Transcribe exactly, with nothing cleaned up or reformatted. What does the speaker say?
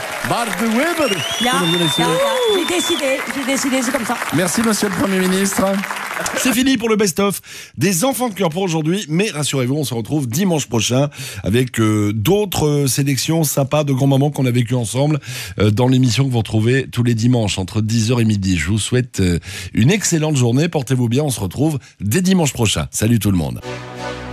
Bart de Weber. Ja, Mesdames et messieurs. ja, ja. J'ai décidé, j'ai décidé, c'est comme ça. Merci, monsieur le Premier ministre. C'est fini pour le best-of des enfants de cœur pour aujourd'hui, mais rassurez-vous, on se retrouve dimanche prochain avec euh, d'autres euh, sélections sympas de grands-mamans qu'on a vécues ensemble euh, dans l'émission que vous retrouvez tous les dimanches entre dix heures et midi. Je vous souhaite euh, une excellente journée, portez-vous bien, on se retrouve dès dimanche prochain. Salut tout le monde.